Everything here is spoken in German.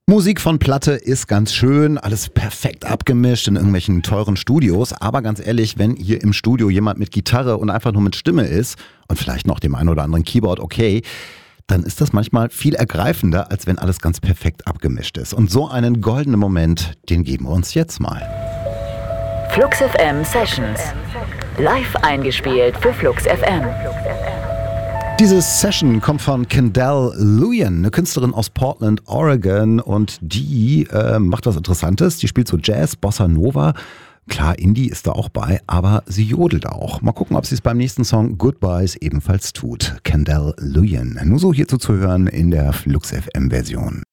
Musik von Platte ist ganz schön, alles perfekt abgemischt in irgendwelchen teuren Studios. Aber ganz ehrlich, wenn hier im Studio jemand mit Gitarre und einfach nur mit Stimme ist und vielleicht noch dem einen oder anderen Keyboard, okay, dann ist das manchmal viel ergreifender, als wenn alles ganz perfekt abgemischt ist. Und so einen goldenen Moment, den geben wir uns jetzt mal. Flux FM Sessions. Live eingespielt für Flux FM. Diese Session kommt von Kendall Luyan, eine Künstlerin aus Portland, Oregon, und die macht was Interessantes. Die spielt so Jazz, Bossa Nova. Klar, Indie ist da auch bei, aber sie jodelt auch. Mal gucken, ob sie es beim nächsten Song Goodbyes ebenfalls tut. Kendall Luyan. Nur so hierzu zu hören in der Flux FM Version.